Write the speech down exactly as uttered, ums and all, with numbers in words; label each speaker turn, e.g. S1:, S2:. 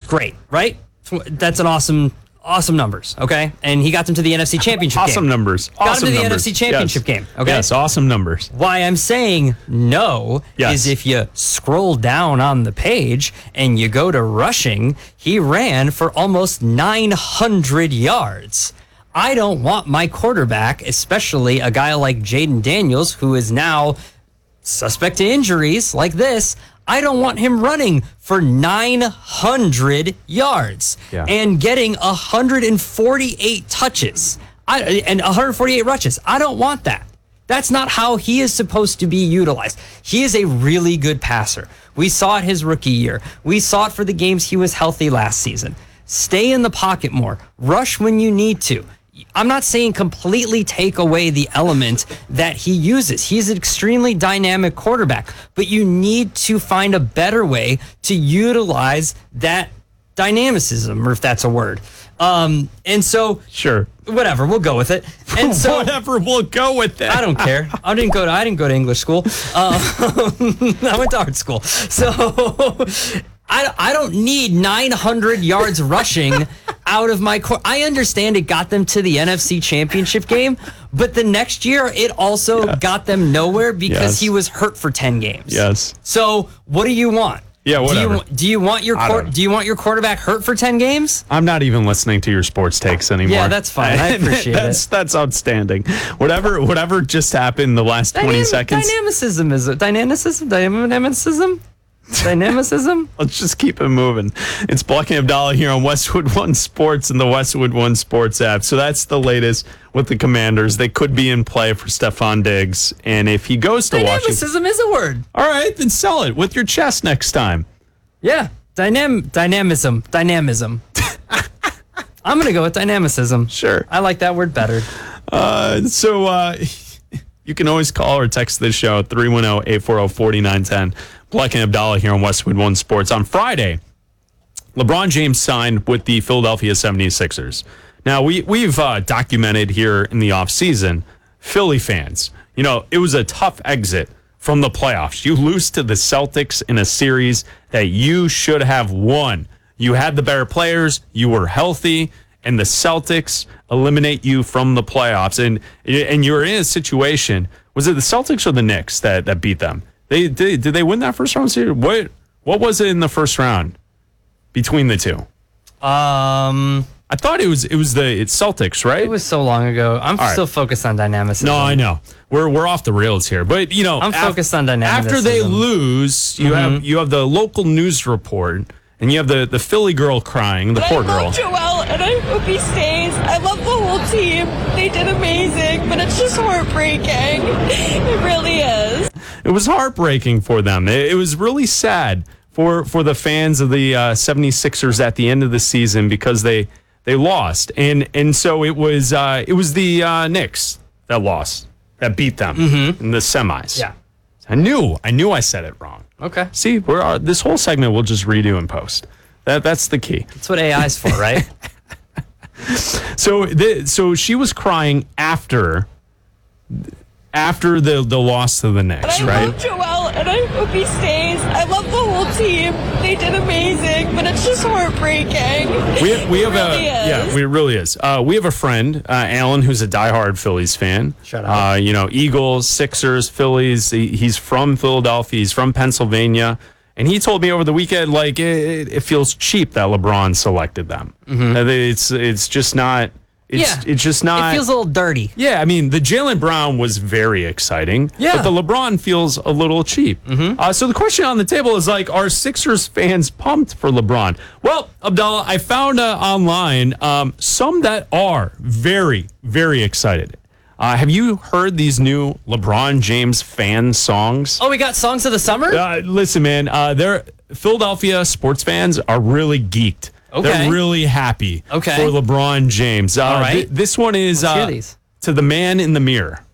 S1: great, right? That's an awesome, awesome numbers, okay? And he got them to the N F C Championship
S2: awesome
S1: game.
S2: numbers.
S1: Got
S2: Awesome
S1: them to the
S2: numbers.
S1: N F C Championship
S2: yes.
S1: game, okay?
S2: Yes, awesome numbers.
S1: Why I'm saying no
S2: yes.
S1: is if you scroll down on the page and you go to rushing, he ran for almost nine hundred yards. I don't want my quarterback, especially a guy like Jaden Daniels, who is now suspect to injuries like this. I don't want him running for nine hundred yards
S2: yeah.
S1: and getting one hundred forty-eight touches I, and one hundred forty-eight rushes. I don't want that. That's not how he is supposed to be utilized. He is a really good passer. We saw it his rookie year. We saw it for the games he was healthy last season. Stay in the pocket more. Rush when you need to. I'm not saying completely take away the element that he uses. He's an extremely dynamic quarterback, but you need to find a better way to utilize that dynamicism, or if that's a word. Um, and so,
S2: sure,
S1: whatever, we'll go with it. And so,
S2: whatever, we'll go with it.
S1: I don't care. I didn't go to I didn't go to English school. Uh, I went to art school. So I, I don't need nine hundred yards rushing out of my core. I understand it got them to the N F C Championship game, but the next year it also yeah. got them nowhere because yes. he was hurt for ten games.
S2: Yes.
S1: So what do you want?
S2: Yeah, whatever.
S1: Do you, do you want your quor- do you want your quarterback hurt for ten games?
S2: I'm not even listening to your sports takes anymore.
S1: Yeah, that's fine. I appreciate
S2: that's,
S1: it.
S2: That's outstanding. Whatever whatever just happened the last Dynam- twenty seconds.
S1: Dynamicism is it? Dynamicism? Dynamicism? Dynamicism?
S2: Let's just keep it moving. It's Black and Abdallah here on Westwood One Sports and the Westwood One Sports app. So that's the latest with the Commanders. They could be in play for Stephon Diggs. And if he goes to Washington...
S1: Dynamicism is a word.
S2: All right, then sell it with your chest next time.
S1: Yeah. Dynam- dynamism. Dynamism. I'm going to go with dynamicism.
S2: Sure.
S1: I like that word better.
S2: Uh, so uh, you can always call or text this show, three one zero, eight four zero, four nine one zero. Black and Abdallah here on Westwood One Sports. On Friday, LeBron James signed with the Philadelphia seventy-sixers. Now, we, we've uh, documented here in the offseason, Philly fans, you know, it was a tough exit from the playoffs. You lose to the Celtics in a series that you should have won. You had the better players, you were healthy, and the Celtics eliminate you from the playoffs. And and you're in a situation, was it the Celtics or the Knicks that, that beat them? They did, did they win that first round series? What what was it in the first round between the two?
S1: Um,
S2: I thought it was it was the it's Celtics, right?
S1: It was so long ago. I'm
S2: All
S1: still
S2: right.
S1: focused on dynamicism.
S2: No, I know. We're we're off the rails here. But you know,
S1: I'm
S2: af-
S1: focused on dynamicism.
S2: After they lose, you
S1: Mm-hmm.
S2: have you have the local news report and you have the, the Philly girl crying, the
S3: but
S2: poor
S3: I
S2: girl.
S3: love Joel, and I hope he stays. I love the whole team. They did amazing, but it's just heartbreaking. It really is.
S2: It was heartbreaking for them. It, it was really sad for for the fans of the uh, seventy-sixers at the end of the season because they they lost. And and so it was uh, it was the uh, Knicks that lost, that beat them
S1: Mm-hmm.
S2: in the semis.
S1: Yeah.
S2: I knew. I knew I said it wrong.
S1: Okay.
S2: See, we're uh, this whole segment we'll just redo in post. That that's the key.
S1: That's what A I is for, right?
S2: So the, so she was crying after after the the loss to the Knicks,
S3: But I
S2: right?
S3: love Joel, and I hope he stays. I love the whole team. They did amazing, but it's just heartbreaking.
S2: We have, we
S3: It
S2: have
S3: really
S2: a
S3: is.
S2: yeah, we really is. Uh, we have a friend, uh, Alan, who's a diehard Phillies fan.
S1: Shout out.
S2: Uh, you know, Eagles, Sixers, Phillies. He, he's from Philadelphia. He's from Pennsylvania, and he told me over the weekend, like it, it feels cheap that LeBron selected them.
S1: Mm-hmm.
S2: Uh, It's it's just not. It's,
S1: Yeah.
S2: it's just not.
S1: It feels a little dirty.
S2: Yeah, I mean, the Jaylen Brown was very exciting.
S1: Yeah.
S2: But the LeBron feels a little cheap. Mm-hmm. Uh, so the question on the table is like, are Sixers fans pumped for LeBron? Well, Abdallah, I found uh, online um, some that are very, very excited. Uh, have you heard these new LeBron James fan songs?
S1: Oh, we got songs of the summer?
S2: Uh, listen, man, uh, they're Philadelphia sports fans are really geeked.
S1: Okay.
S2: They're really happy
S1: Okay.
S2: for LeBron James. Uh,
S1: All right.
S2: th- this one is
S1: Let's hear
S2: uh,
S1: these.
S2: To the Man in the Mirror.